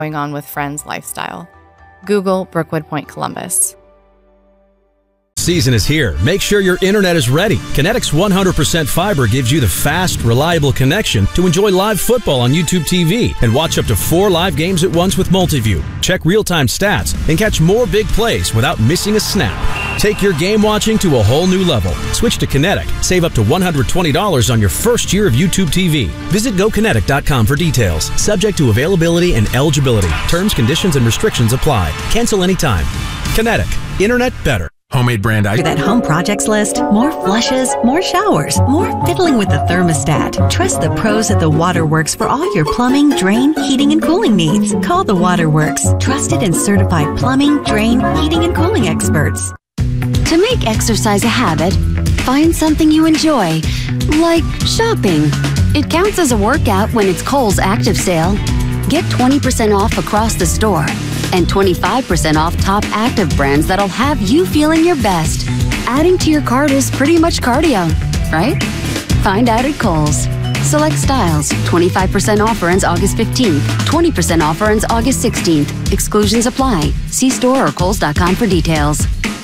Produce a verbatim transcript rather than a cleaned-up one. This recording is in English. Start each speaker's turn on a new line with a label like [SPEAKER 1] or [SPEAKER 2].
[SPEAKER 1] going on with friends lifestyle. Google Brookwood Point Columbus.
[SPEAKER 2] Season is here. Make sure your internet is ready. Kinetic's one hundred percent fiber gives you the fast, reliable connection to enjoy live football on YouTube T V and watch up to four live games at once with Multiview. Check real-time stats and catch more big plays without missing a snap. Take your game watching to a whole new level. Switch to Kinetic. Save up to one hundred twenty dollars on your first year of YouTube T V. Visit go kinetic dot com for details. Subject to availability and eligibility. Terms, conditions, and restrictions apply. Cancel anytime. Kinetic. Internet better.
[SPEAKER 3] Homemade brand ice.
[SPEAKER 4] For that home projects list, more flushes, more showers, more fiddling with the thermostat. Trust the pros at the Waterworks for all your plumbing, drain, heating, and cooling needs. Call the Waterworks, trusted and certified plumbing, drain, heating, and cooling experts.
[SPEAKER 5] To make exercise a habit, find something you enjoy, like shopping. It counts as a workout when it's Kohl's Active Sale. Get twenty percent off across the store and twenty-five percent off top active brands that'll have you feeling your best. Adding to your cart is pretty much cardio, right? Find out at Kohl's. Select styles. twenty-five percent offer ends August fifteenth. twenty percent offer ends August sixteenth. Exclusions apply. See store or kohls dot com for details.